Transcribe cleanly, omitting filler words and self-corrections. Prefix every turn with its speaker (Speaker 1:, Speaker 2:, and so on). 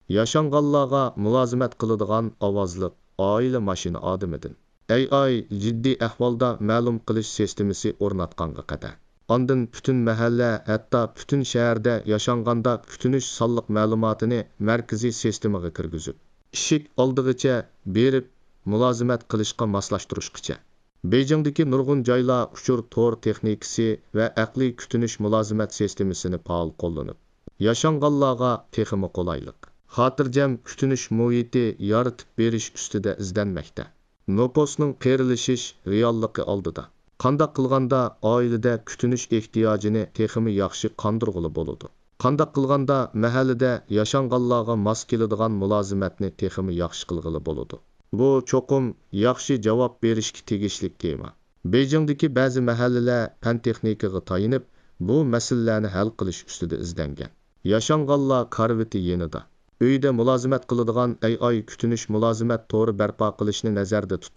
Speaker 1: Yashanganlarga mulozimat qiladigan ovozliq oila mashina odamidan. AI jiddiy ahvolda ma'lum qilish sistemasi o'rnatganga qadar. Ondan butun mahalla, hatto butun shaharda yashanganda kutunish sonliq ma'lumotini markaziy sistemaga kirgizib, ishik oldig'icha berib mulozimat qilishga moslashtirishgacha. Beyjingdagi nurg'un joylar uchur tor texnikasi va aqliy kutunish mulozimat sistemasini faol qo'llanib, yashanganlarga texmi qulaylik, xotirjam kutunish muhiti yaratib berish ustida izlanmoqda. Nopusning qerilishish realligi oldida. Qandaq qilganda oilada kutunish ehtiyojini texmi yaxshi qondirg'ili bo'ladi. Qandaq qilganda mahallada yashanganlarga mos keladigan mulozimatni texmi yaxshi qilg'ili bo'ladi. Bu cho'qim yaxshi javob berishga tegishli tema. Beyjingdagi ba'zi mahallalar fan texnikaga tayinib, bu masalalarni hal qilish ustida izlangan. Yashanganlar karviti yenida. Uyda mulozimat qiladigan AI kutunish mulozimat to'ri barpo qilishni nazarda tutib